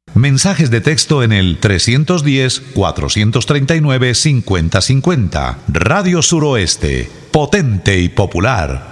Mensajes de texto en el 310-439-5050. Radio Suroeste, potente y popular.